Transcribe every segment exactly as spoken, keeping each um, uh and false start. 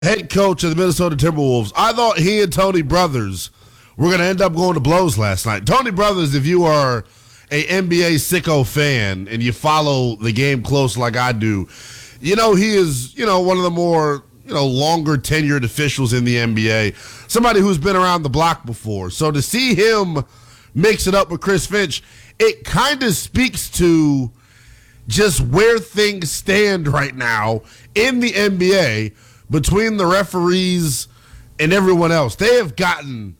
head coach of the Minnesota Timberwolves. I thought he and Tony Brothers were going to end up going to blows last night. Tony Brothers, if you are a N B A sicko fan and you follow the game close like I do, you know he is, you know, one of the more, you know, longer tenured officials in the N B A. Somebody who's been around the block before. So to see him mix it up with Chris Finch, it kind of speaks to just where things stand right now in the N B A between the referees and everyone else. They have gotten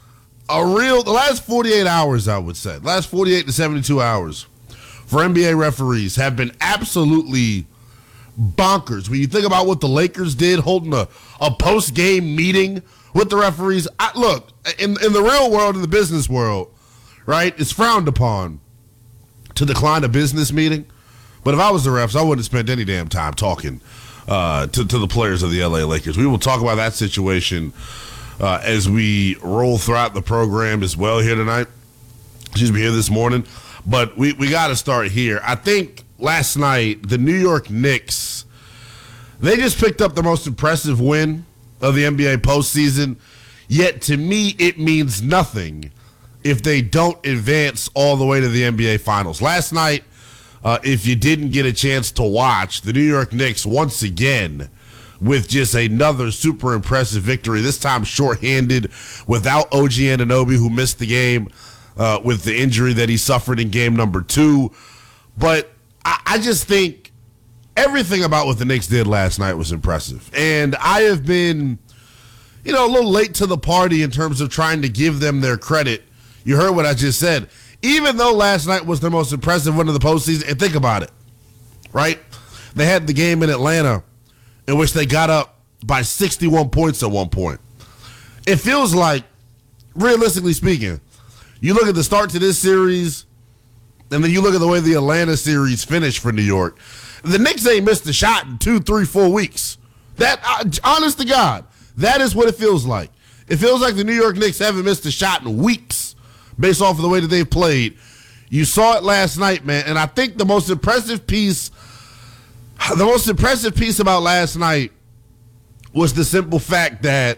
a real, the last forty-eight hours, I would say, the last forty-eight to seventy-two hours for N B A referees have been absolutely bonkers. When you think about what the Lakers did, holding a, a post-game meeting with the referees. I, look, in, in the real world, in the business world, right, it's frowned upon to decline a business meeting. But if I was the refs, I wouldn't have spent any damn time talking uh, to, to the players of the L A Lakers. We will talk about that situation uh, as we roll throughout the program as well here tonight. Excuse me, here this morning. But we, we got to start here. I think last night, the New York Knicks, they just picked up the most impressive win of the N B A postseason. Yet, to me, it means nothing if they don't advance all the way to the N B A Finals. Last night, Uh, if you didn't get a chance to watch, the New York Knicks once again with just another super impressive victory, this time shorthanded without O G Anunoby, who missed the game uh, with the injury that he suffered in game number two. But I, I just think everything about what the Knicks did last night was impressive. And I have been, you know, a little late to the party in terms of trying to give them their credit. You heard what I just said. Even though last night was their most impressive win of the postseason, and think about it, right? They had the game in Atlanta in which they got up by sixty-one points at one point. It feels like, realistically speaking, you look at the start to this series, and then you look at the way the Atlanta series finished for New York. The Knicks ain't missed a shot in two, three, four weeks. That, uh, honest to God, that is what it feels like. It feels like the New York Knicks haven't missed a shot in weeks, based off of the way that they've played. You saw it last night, man, and I think the most impressive piece, the most impressive piece about last night was the simple fact that,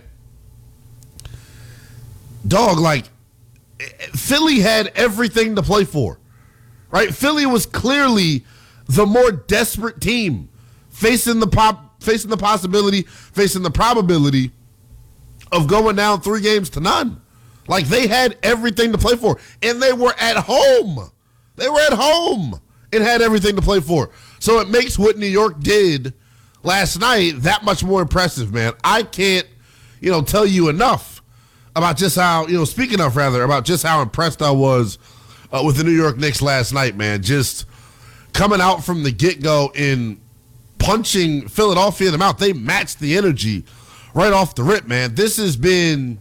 dog, like, Philly had everything to play for, right? Philly was clearly the more desperate team, facing the pop, facing the possibility, facing the probability of going down three games to none. Like, they had everything to play for, and they were at home. They were at home and had everything to play for. So it makes what New York did last night that much more impressive, man. I can't, you know, tell you enough about just how, you know, speaking of, rather, about just how impressed I was uh, with the New York Knicks last night, man. Just coming out from the get-go and punching Philadelphia in the mouth. They matched the energy right off the rip, man. This has been,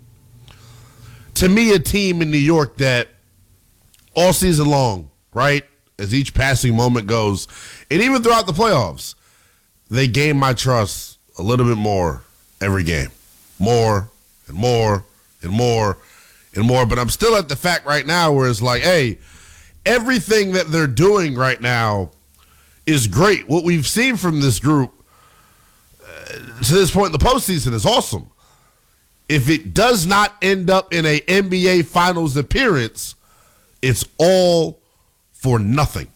to me, a team in New York that all season long, right, as each passing moment goes, and even throughout the playoffs, they gain my trust a little bit more every game. More and more and more and more. But I'm still at the fact right now where it's like, hey, everything that they're doing right now is great. What we've seen from this group uh, to this point in the postseason is awesome. If it does not end up in a N B A Finals appearance, it's all for nothing.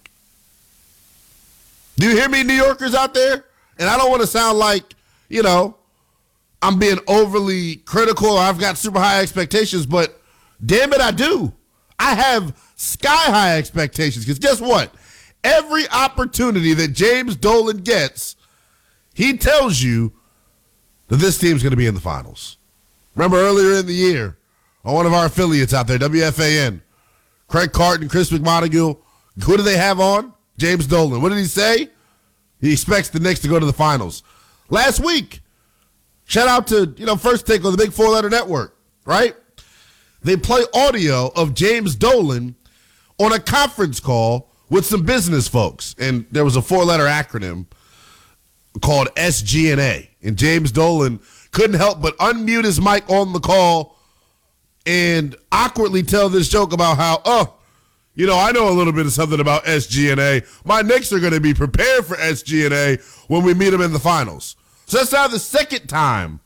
Do you hear me, New Yorkers out there? And I don't want to sound like, you know, I'm being overly critical or I've got super high expectations, but damn it, I do. I have sky-high expectations because guess what? Every opportunity that James Dolan gets, he tells you that this team's going to be in the finals. Remember earlier in the year, on one of our affiliates out there, W F A N, Craig Carton, Chris McMonagle, who do they have on? James Dolan. What did he say? He expects the Knicks to go to the finals. Last week, shout out to, you know, First Take on the Big Four Letter Network, right? They play audio of James Dolan on a conference call with some business folks. And there was a four-letter acronym called S G N A. And James Dolan couldn't help but unmute his mic on the call and awkwardly tell this joke about how, oh, you know, I know a little bit of something about S G N A. My Knicks are going to be prepared for S G N A when we meet them in the finals. So that's now the second time